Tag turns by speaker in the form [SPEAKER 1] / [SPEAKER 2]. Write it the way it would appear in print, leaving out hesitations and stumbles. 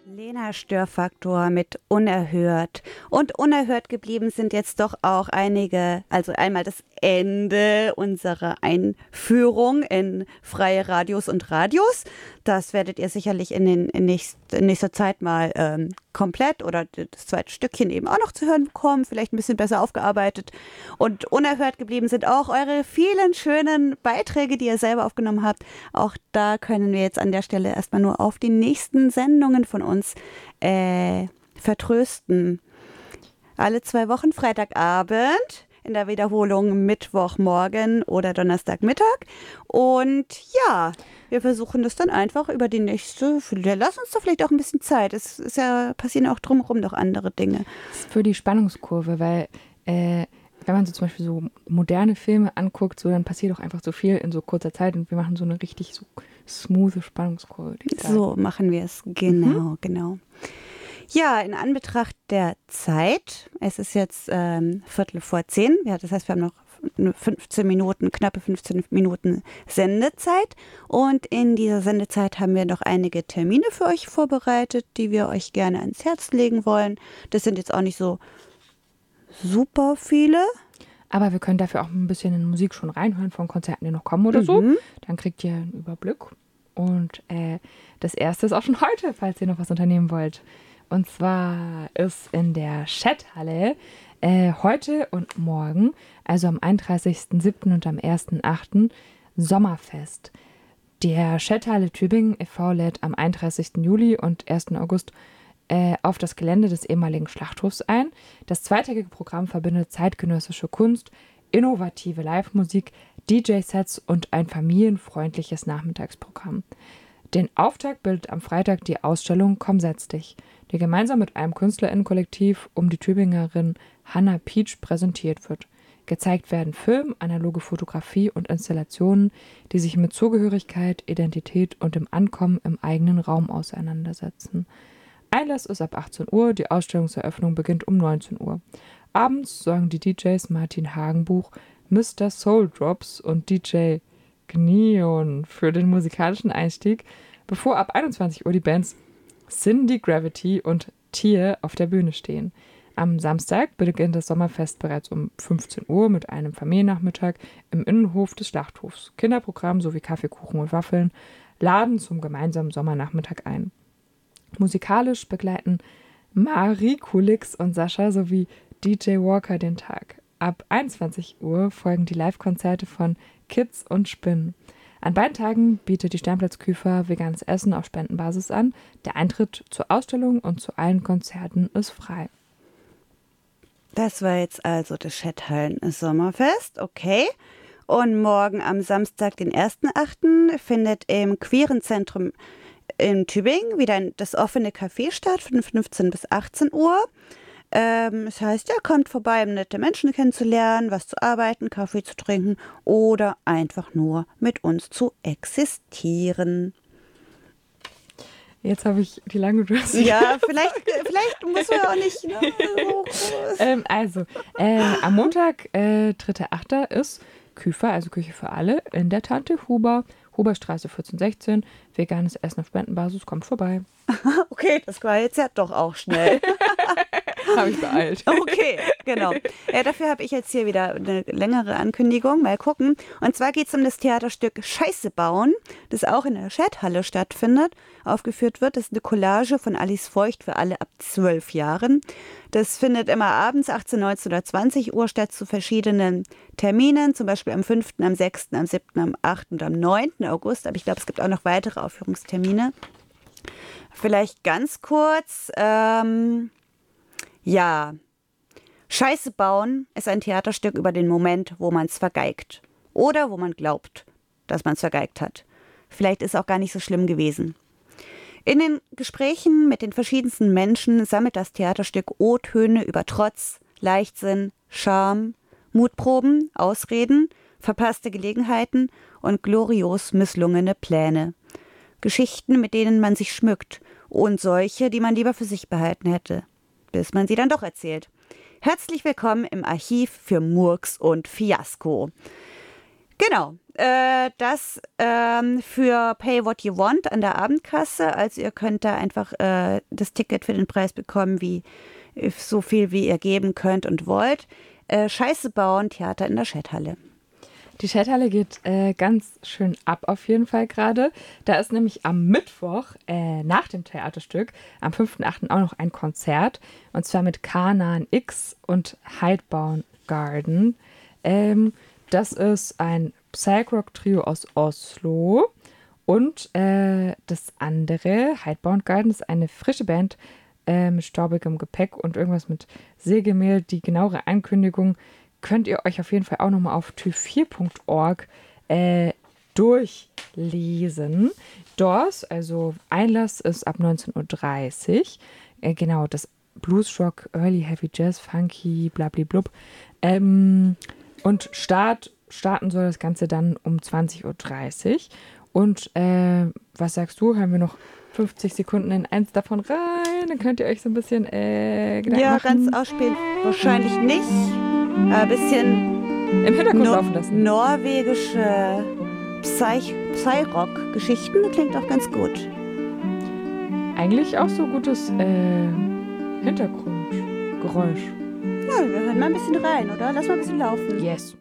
[SPEAKER 1] Lena Störfaktor mit Unerhört. Und unerhört geblieben sind jetzt doch auch einige, also einmal das Ende unserer Einführung in freie Radios und Radios. Das werdet ihr sicherlich in nächster Zeit mal komplett oder das zweite Stückchen eben auch noch zu hören bekommen, vielleicht ein bisschen besser aufgearbeitet. Und unerhört geblieben sind auch eure vielen schönen Beiträge, die ihr selber aufgenommen habt. Auch da können wir jetzt an der Stelle erstmal nur auf die nächsten Sendungen von uns vertrösten. Alle 2 Wochen Freitagabend, in der Wiederholung Mittwochmorgen oder Donnerstagmittag. Und ja, wir versuchen das dann einfach über die nächste, lass uns doch vielleicht auch ein bisschen Zeit. Es ist ja, passieren auch drumherum noch andere Dinge.
[SPEAKER 2] Das ist für die Spannungskurve, weil wenn man so zum Beispiel so moderne Filme anguckt, so, dann passiert auch einfach so viel in so kurzer Zeit und wir machen so eine richtig so smooth Spannungskurve.
[SPEAKER 1] So machen wir es, genau, genau. Ja, in Anbetracht der Zeit, es ist jetzt 10:15, ja, das heißt, wir haben noch 15 Minuten, knappe 15 Minuten Sendezeit. Und in dieser Sendezeit haben wir noch einige Termine für euch vorbereitet, die wir euch gerne ans Herz legen wollen. Das sind jetzt auch nicht so super viele.
[SPEAKER 2] Aber wir können dafür auch ein bisschen in Musik schon reinhören von Konzerten, die noch kommen oder so. Dann kriegt ihr einen Überblick. Und das erste ist auch schon heute, falls ihr noch was unternehmen wollt. Und zwar ist in der Chat-Halle heute und morgen, also am 31.07. und am 1.08. Sommerfest. Der Chat-Halle Tübingen e.V. lädt am 31. Juli und 1. August auf das Gelände des ehemaligen Schlachthofs ein. Das zweitägige Programm verbindet zeitgenössische Kunst, innovative Live-Musik, DJ-Sets und ein familienfreundliches Nachmittagsprogramm. Den Auftakt bildet am Freitag die Ausstellung Komm, setz dich, die gemeinsam mit einem KünstlerInnen-Kollektiv um die Tübingerin Hannah Pietsch präsentiert wird. Gezeigt werden Film, analoge Fotografie und Installationen, die sich mit Zugehörigkeit, Identität und dem Ankommen im eigenen Raum auseinandersetzen. Einlass ist ab 18 Uhr, die Ausstellungseröffnung beginnt um 19 Uhr. Abends sorgen die DJs Martin Hagenbuch, Mr. Soul Drops und DJ Gneon für den musikalischen Einstieg, bevor ab 21 Uhr die Bands Cindy Gravity und Tier auf der Bühne stehen. Am Samstag beginnt das Sommerfest bereits um 15 Uhr mit einem Familiennachmittag im Innenhof des Schlachthofs. Kinderprogramm sowie Kaffee, Kuchen und Waffeln laden zum gemeinsamen Sommernachmittag ein. Musikalisch begleiten Marie Kulix und Sascha sowie DJ Walker den Tag. Ab 21 Uhr folgen die Live-Konzerte von Kids und Spinnen. An beiden Tagen bietet die Sternplatzküfer veganes Essen auf Spendenbasis an. Der Eintritt zur Ausstellung und zu allen Konzerten ist frei.
[SPEAKER 1] Das war jetzt also das Chat-Hallen-Sommerfest, okay. Und morgen am Samstag, den 1.8., findet im Queeren Zentrum in Tübingen wieder das offene Café statt von 15 bis 18 Uhr. Das heißt, ja, kommt vorbei, um nette Menschen kennenzulernen, was zu arbeiten, Kaffee zu trinken oder einfach nur mit uns zu existieren.
[SPEAKER 2] Jetzt habe ich die lange Durst.
[SPEAKER 1] Ja, vielleicht muss man ja auch nicht. Ne?
[SPEAKER 2] Am Montag, 3.8. ist Küfer, also Küche für alle, in der Tante Huber, Huberstraße 1416. Veganes Essen auf Spendenbasis, kommt vorbei.
[SPEAKER 1] Okay, das war jetzt ja doch auch schnell.
[SPEAKER 2] Habe ich beeilt.
[SPEAKER 1] Okay, genau. Dafür habe ich jetzt hier wieder eine längere Ankündigung. Mal gucken. Und zwar geht es um das Theaterstück Scheiße bauen, das auch in der Chat-Halle stattfindet. Aufgeführt wird. Das ist eine Collage von Alice Feucht für alle ab 12 Jahren. Das findet immer abends 18, 19 oder 20 Uhr statt zu verschiedenen Terminen. Zum Beispiel am 5., am 6., am 7., am 8. und am 9. August. Aber ich glaube, es gibt auch noch weitere Aufführungstermine. Vielleicht ganz kurz. Ja, Scheiße bauen ist ein Theaterstück über den Moment, wo man es vergeigt. Oder wo man glaubt, dass man es vergeigt hat. Vielleicht ist es auch gar nicht so schlimm gewesen. In den Gesprächen mit den verschiedensten Menschen sammelt das Theaterstück O-Töne über Trotz, Leichtsinn, Scham, Mutproben, Ausreden, verpasste Gelegenheiten und glorios misslungene Pläne. Geschichten, mit denen man sich schmückt und solche, die man lieber für sich behalten hätte, bis man sie dann doch erzählt. Herzlich willkommen im Archiv für Murks und Fiasko. Genau, das für Pay What You Want an der Abendkasse. Also ihr könnt da einfach das Ticket für den Preis bekommen, wie so viel wie ihr geben könnt und wollt. Scheiße bauen, Theater in der Schetthalle.
[SPEAKER 2] Die Schetthalle geht ganz schön ab auf jeden Fall gerade. Da ist nämlich am Mittwoch nach dem Theaterstück, am 5.8. auch noch ein Konzert. Und zwar mit Kanan X und Hidebound Garden. Das ist ein Psych-Rock-Trio aus Oslo. Und das andere, Hidebound Garden, ist eine frische Band mit staubigem Gepäck und irgendwas mit Sägemehl. Die genauere Ankündigung könnt ihr euch auf jeden Fall auch nochmal auf tü4.org durchlesen. DOS, also Einlass ist ab 19:30 Uhr. Genau, das Bluesrock, Early Heavy Jazz, Funky, blablablub. Und starten soll das Ganze dann um 20:30 Uhr. Und was sagst du? Hören wir noch 50 Sekunden in eins davon rein? Dann könnt ihr euch so ein bisschen Gedanken machen.
[SPEAKER 1] Ganz ausspielen wahrscheinlich nicht. Ein bisschen
[SPEAKER 2] Im Hintergrund laufen lassen.
[SPEAKER 1] Norwegische Psy-Rock-Geschichten. Klingt auch ganz gut.
[SPEAKER 2] Eigentlich auch so gutes Hintergrundgeräusch.
[SPEAKER 1] Ja, wir hören mal ein bisschen rein, oder? Lass mal ein bisschen laufen.
[SPEAKER 2] Yes.